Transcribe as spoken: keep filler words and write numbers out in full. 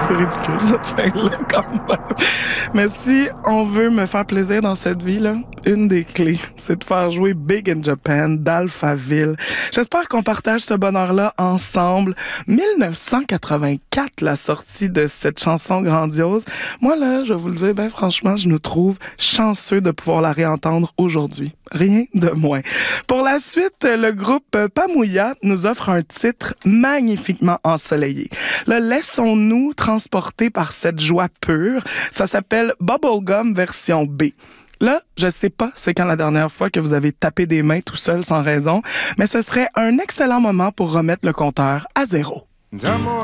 C'est ridicule, cette fin-là, quand même. Mais si on veut me faire plaisir dans cette vie-là, une des clés, c'est de faire jouer Big in Japan d'Alphaville. J'espère qu'on partage ce bonheur-là ensemble. dix-neuf cent quatre-vingt-quatre, la sortie de cette chanson grandiose. Moi, là, je vais vous le dire, ben franchement, je nous trouve chanceux de pouvoir la réentendre aujourd'hui. Rien de moins. Pour la suite, le groupe Pamouya nous offre un titre magnifiquement ensoleillé. Là, laissons-nous transporter par cette joie pure. Ça s'appelle Bubblegum version B. Là, je sais pas c'est quand la dernière fois que vous avez tapé des mains tout seul sans raison, mais ce serait un excellent moment pour remettre le compteur à zéro.